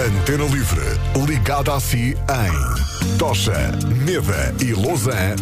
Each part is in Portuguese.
Antena Livre, ligada a si em Tocha, Neda e Lausanne,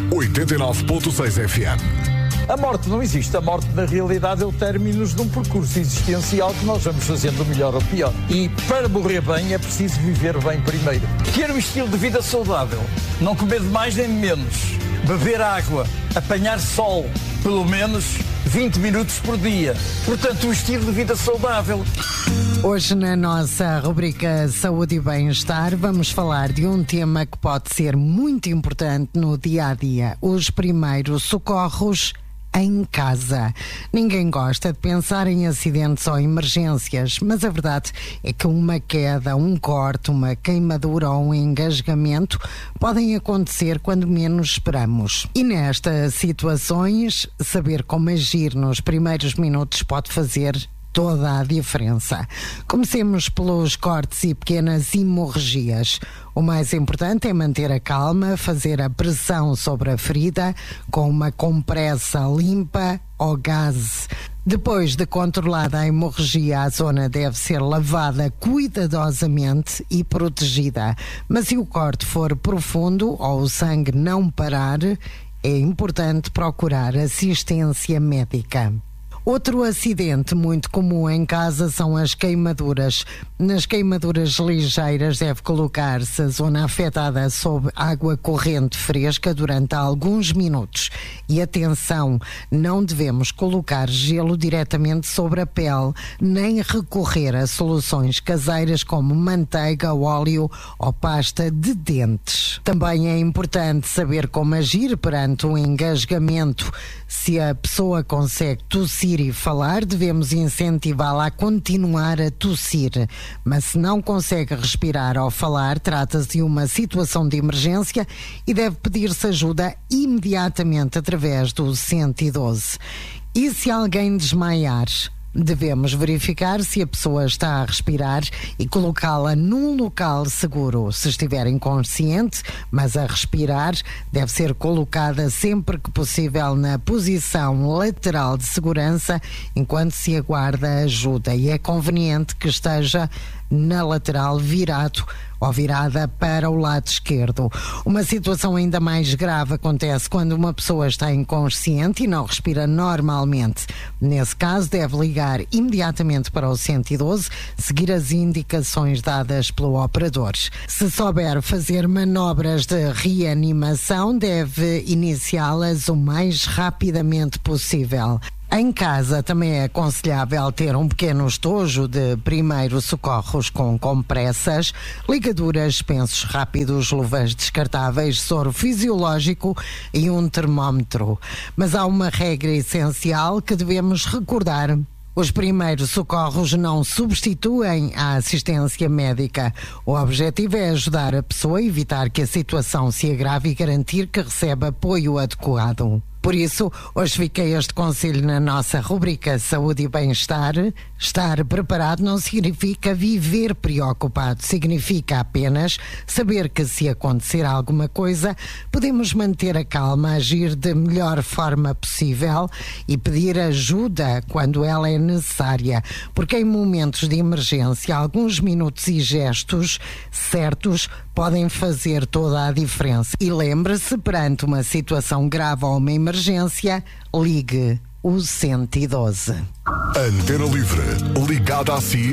89.6 FM. A morte não existe. A morte, na realidade, é o término de um percurso existencial que nós vamos fazendo melhor ou pior. E para morrer bem é preciso viver bem primeiro. Ter um estilo de vida saudável. Não comer de mais nem de menos. Beber água. Apanhar sol. Pelo menos 20 minutos por dia. Portanto, um estilo de vida saudável. Hoje, na nossa rubrica Saúde e Bem-Estar, vamos falar de um tema que pode ser muito importante no dia-a-dia. Os primeiros socorros em casa. Ninguém gosta de pensar em acidentes ou emergências, mas a verdade é que uma queda, um corte, uma queimadura ou um engasgamento podem acontecer quando menos esperamos. E nestas situações, saber como agir nos primeiros minutos pode fazer toda a diferença. Comecemos pelos cortes e pequenas hemorragias. O mais importante é manter a calma, fazer a pressão sobre a ferida com uma compressa limpa ou gaze. Depois de controlada a hemorragia, a zona deve ser lavada cuidadosamente e protegida. Mas se o corte for profundo ou o sangue não parar, é importante procurar assistência médica. Outro acidente muito comum em casa são as queimaduras. Nas queimaduras ligeiras deve colocar-se a zona afetada sob água corrente fresca durante alguns minutos. E atenção, não devemos colocar gelo diretamente sobre a pele, nem recorrer a soluções caseiras como manteiga, óleo ou pasta de dentes. Também é importante saber como agir perante um engasgamento. Se a pessoa consegue tossir e falar, devemos incentivá-la a continuar a tossir. Mas se não consegue respirar ou falar, trata-se de uma situação de emergência e deve pedir-se ajuda imediatamente através do 112. E se alguém desmaiar? Devemos verificar se a pessoa está a respirar e colocá-la num local seguro. Se estiver inconsciente, mas a respirar, deve ser colocada sempre que possível na posição lateral de segurança enquanto se aguarda ajuda. E é conveniente que esteja na lateral virado ou virada para o lado esquerdo. Uma situação ainda mais grave acontece quando uma pessoa está inconsciente e não respira normalmente. Nesse caso, deve ligar imediatamente para o 112, seguir as indicações dadas pelo operador. Se souber fazer manobras de reanimação, deve iniciá-las o mais rapidamente possível. Em casa também é aconselhável ter um pequeno estojo de primeiros socorros com compressas, ligaduras, pensos rápidos, luvas descartáveis, soro fisiológico e um termómetro. Mas há uma regra essencial que devemos recordar. Os primeiros socorros não substituem a assistência médica. O objetivo é ajudar a pessoa a evitar que a situação se agrave e garantir que recebe apoio adequado. Por isso, hoje fiquei este conselho na nossa rubrica Saúde e Bem-Estar. Estar preparado não significa viver preocupado, significa apenas saber que se acontecer alguma coisa, podemos manter a calma, agir da melhor forma possível e pedir ajuda quando ela é necessária, porque em momentos de emergência, alguns minutos e gestos certos podem fazer toda a diferença. E lembre-se, perante uma situação grave ou uma emergência, ligue o 112. Antena Livre, ligada a si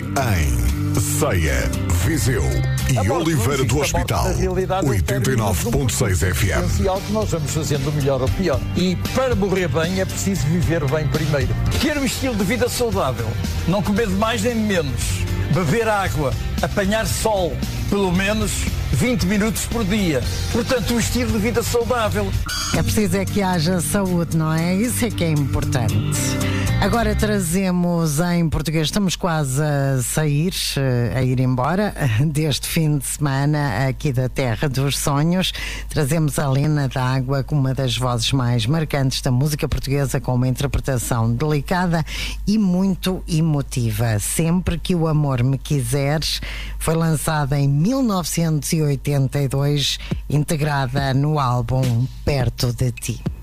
em Ceia, Viseu e Oliveira do Hospital, 89.6 FM. Que nós vamos fazendo melhor ou pior. E para morrer bem é preciso viver bem primeiro. Ter um estilo de vida saudável. Não comer de mais nem de menos. Beber água. Apanhar sol. Pelo menos 20 minutos por dia. Portanto, um estilo de vida saudável. É preciso é que haja saúde, não é? Isso é que é importante. Agora trazemos em português, estamos quase a sair, a ir embora deste fim de semana aqui da Terra dos Sonhos. Trazemos a Lena D'Água com uma das vozes mais marcantes da música portuguesa, com uma interpretação delicada e muito emotiva. Sempre que o amor me quiseres, foi lançada em 1982, integrada no álbum Perto de Ti.